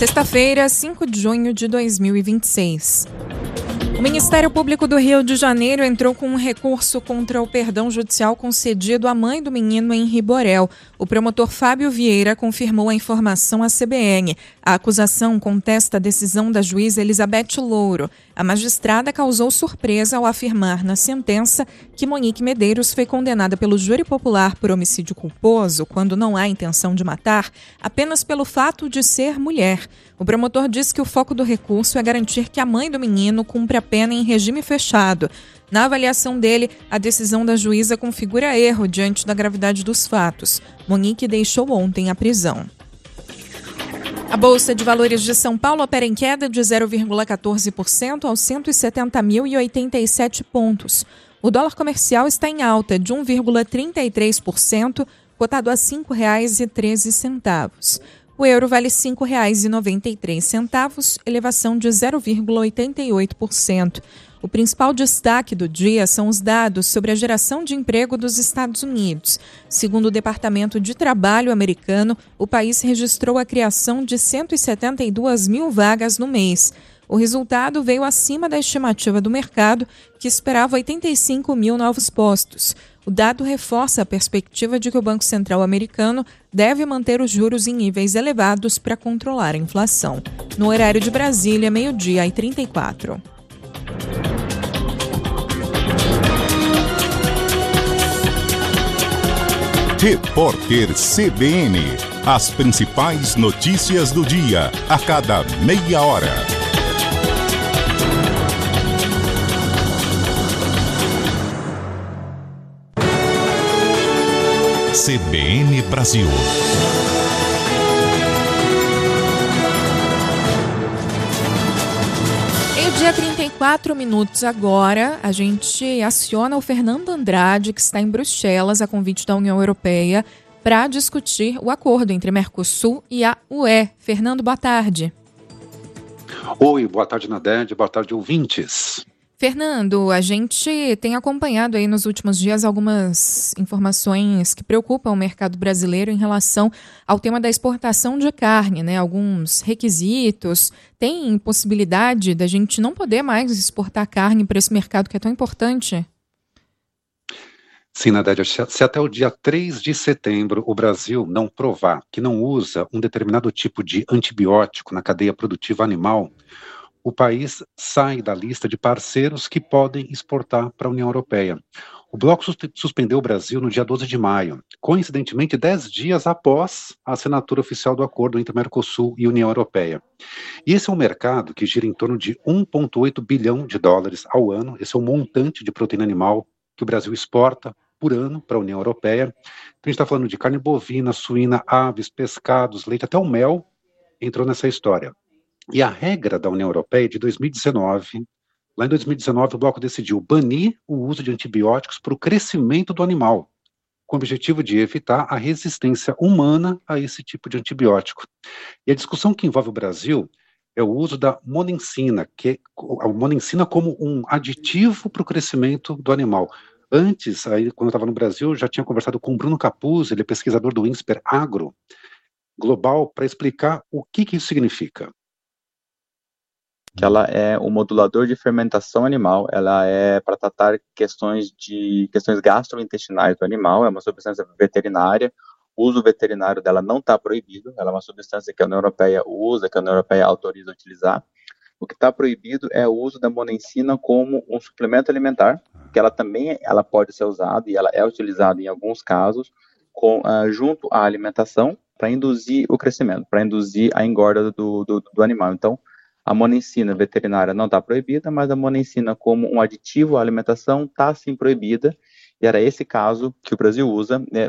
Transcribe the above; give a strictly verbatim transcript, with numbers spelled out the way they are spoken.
Sexta-feira, cinco de junho de dois mil e vinte e seis. O Ministério Público do Rio de Janeiro entrou com um recurso contra o perdão judicial concedido à mãe do menino Henri Borel. O promotor Fábio Vieira confirmou a informação à C B N. A acusação contesta a decisão da juíza Elizabeth Louro. A magistrada causou surpresa ao afirmar na sentença que Monique Medeiros foi condenada pelo júri popular por homicídio culposo, quando não há intenção de matar, apenas pelo fato de ser mulher. O promotor disse que o foco do recurso é garantir que a mãe do menino cumpra a pena em regime fechado. Na avaliação dele, a decisão da juíza configura erro diante da gravidade dos fatos. Monique deixou ontem a prisão. A Bolsa de Valores de São Paulo opera em queda de zero vírgula quatorze por cento aos cento e setenta mil e oitenta e sete pontos. O dólar comercial está em alta de um vírgula trinta e três por cento, cotado a cinco reais e treze centavos. O euro vale cinco reais e noventa e três centavos, elevação de zero vírgula oitenta e oito por cento. O principal destaque do dia são os dados sobre a geração de emprego dos Estados Unidos. Segundo o Departamento de Trabalho americano, o país registrou a criação de cento e setenta e duas mil vagas no mês. O resultado veio acima da estimativa do mercado, que esperava oitenta e cinco mil novos postos. O dado reforça a perspectiva de que o Banco Central americano deve manter os juros em níveis elevados para controlar a inflação. No horário de Brasília, meio-dia e trinta e quatro. Repórter C B N. As principais notícias do dia, a cada meia hora. C B N Brasil. Meio-dia, trinta e quatro minutos agora, a gente aciona o Fernando Andrade, que está em Bruxelas, a convite da União Europeia, para discutir o acordo entre Mercosul e a U E. Fernando, boa tarde. Oi, boa tarde, Nadege, boa tarde, ouvintes. Fernando, a gente tem acompanhado aí nos últimos dias algumas informações que preocupam o mercado brasileiro em relação ao tema da exportação de carne, né? Alguns requisitos. Tem possibilidade da gente não poder mais exportar carne para esse mercado que é tão importante? Sim, Nadege, se até o dia três de setembro o Brasil não provar que não usa um determinado tipo de antibiótico na cadeia produtiva animal, o país sai da lista de parceiros que podem exportar para a União Europeia. O bloco suspendeu o Brasil no dia doze de maio, coincidentemente dez dias após a assinatura oficial do acordo entre Mercosul e União Europeia. E esse é um mercado que gira em torno de um vírgula oito bilhão de dólares ao ano. Esse é o montante de proteína animal que o Brasil exporta por ano para a União Europeia. Então a gente está falando de carne bovina, suína, aves, pescados, leite, até o mel entrou nessa história. E a regra da União Europeia de dois mil e dezenove, lá em dois mil e dezenove o bloco decidiu banir o uso de antibióticos para o crescimento do animal, com o objetivo de evitar a resistência humana a esse tipo de antibiótico. E a discussão que envolve o Brasil é o uso da monensina, que é a monensina como um aditivo para o crescimento do animal. Antes, aí, quando eu estava no Brasil, eu já tinha conversado com o Bruno Capuzzi, ele é pesquisador do INSPER Agro Global, para explicar o que, que isso significa. Que ela é um modulador de fermentação animal, ela é para tratar questões de questões gastrointestinais do animal, é uma substância veterinária, o uso veterinário dela não está proibido, ela é uma substância que a União Europeia usa, que a União Europeia autoriza a utilizar. O que está proibido é o uso da monensina como um suplemento alimentar, que ela também ela pode ser usada e ela é utilizada em alguns casos com, uh, junto à alimentação para induzir o crescimento, para induzir a engorda do, do, do animal. Então, a monensina veterinária não está proibida, mas a monensina como um aditivo à alimentação está sim proibida, e era esse caso que o Brasil usa, né,